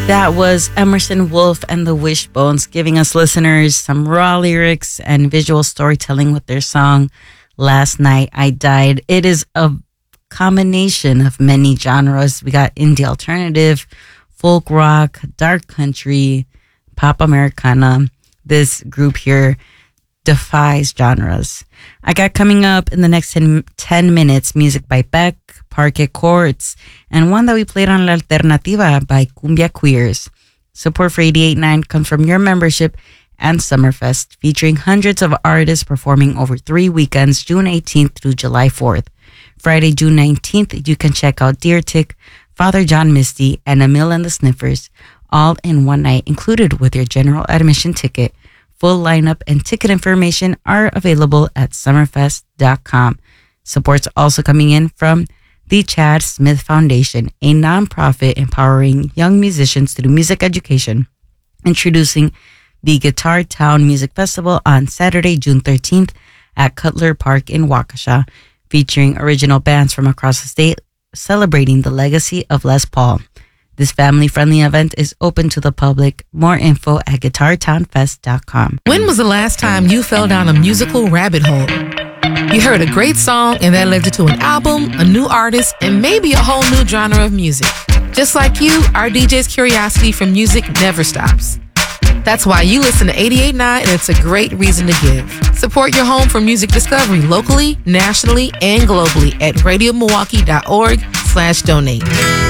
That was Emerson Wolf and the Wishbones giving us listeners some raw lyrics and visual storytelling with their song, Last Night I Died. It is a combination of many genres. We got indie alternative, folk rock, dark country, pop Americana. This group here defies genres. I got coming up in the next 10 minutes music by Beck, Parquet Courts, and one that we played on La Alternativa by Cumbia Queers. Support for 88.9 comes from your membership and Summerfest, featuring hundreds of artists performing over 3 weekends, June 18th through July 4th. Friday, June 19th, you can check out Deer Tick, Father John Misty, and Emil and the Sniffers, all in one night, included with your general admission ticket. Full lineup and ticket information are available at summerfest.com. Support's also coming in from the Chad Smith Foundation, a nonprofit empowering young musicians through music education, introducing the Guitar Town Music Festival on Saturday, June 13th at Cutler Park in Waukesha, featuring original bands from across the state celebrating the legacy of Les Paul. This family-friendly event is open to the public. More info at guitartownfest.com. When was the last time you fell down a musical rabbit hole? You heard a great song and that led you to an album, a new artist, and maybe a whole new genre of music. Just like you, our DJ's curiosity for music never stops. That's why you listen to 88.9, and it's a great reason to give. Support your home for music discovery locally, nationally, and globally at radiomilwaukee.org/donate.